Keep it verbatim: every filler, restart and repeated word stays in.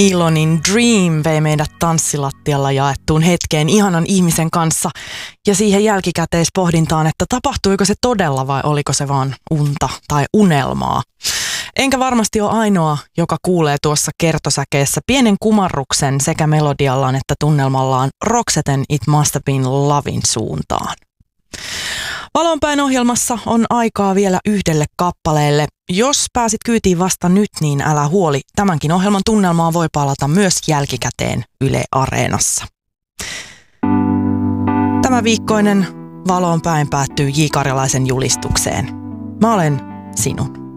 Ilonin Dream vei meidät tanssilattialla jaettuun hetkeen ihanan ihmisen kanssa ja siihen jälkikäteispohdintaan, että tapahtuiko se todella vai oliko se vaan unta tai unelmaa. Enkä varmasti ole ainoa, joka kuulee tuossa kertosäkeessä pienen kumarruksen sekä melodiallaan että tunnelmallaan Roxeten It Must Have Been Lovin suuntaan. Valonpäin ohjelmassa on aikaa vielä yhdelle kappaleelle. Jos pääsit kyytiin vasta nyt, niin älä huoli. Tämänkin ohjelman tunnelmaa voi palata myös jälkikäteen Yle Areenassa. Tämä viikkoinen Valonpäin päättyy J. Karjalaisen julistukseen. Mä olen sinun.